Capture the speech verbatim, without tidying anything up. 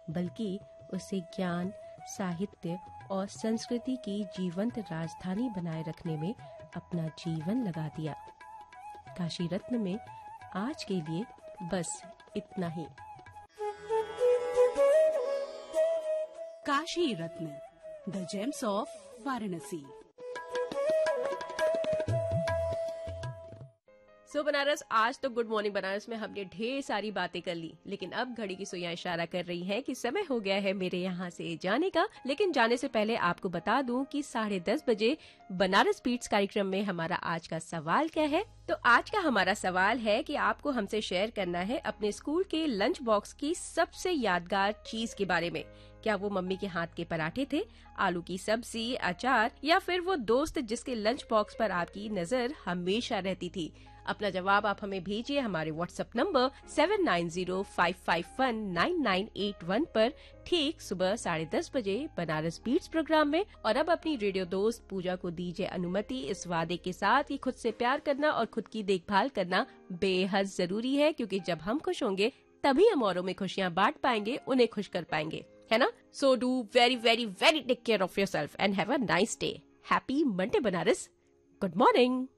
बल्कि उसे ज्ञान, साहित्य और संस्कृति की जीवंत राजधानी बनाए रखने में अपना जीवन लगा दिया। काशी रत्न में आज के लिए बस इतना ही। काशी रत्न, the James of Varanasi. So so, Banaras, आज तो गुड मॉर्निंग बनारस में हमने ढेर सारी बातें कर ली, लेकिन अब घड़ी की सुइयां इशारा कर रही हैं कि समय हो गया है मेरे यहाँ से जाने का। लेकिन जाने से पहले आपको बता दूं कि साढ़े दस बजे बनारस बीट्स कार्यक्रम में हमारा आज का सवाल क्या है। तो आज का हमारा सवाल है कि आपको हमसे शेयर करना है अपने स्कूल के लंच बॉक्स की सबसे यादगार चीज के बारे में। क्या वो मम्मी के हाथ के पराठे थे, आलू की सब्जी, अचार, या फिर वो दोस्त जिसके लंच बॉक्स पर आपकी नजर हमेशा रहती थी। अपना जवाब आप हमें भेजिए हमारे WhatsApp number seven nine zero five five one nine nine eight one पर ठीक सुबह साढ़े दस बजे बनारस बीट्स प्रोग्राम में। और अब अपनी रेडियो दोस्त पूजा को दीजिए अनुमति इस वादे के साथ कि खुद से प्यार करना और खुद की देखभाल करना बेहद जरूरी है, क्योंकि जब हम खुश होंगे तभी हम औरों में खुशियाँ बांट पाएंगे, उन्हें खुश कर पाएंगे, है ना। So do very very very take care of yourself and have a nice day. Happy Monday Banaras. Good morning.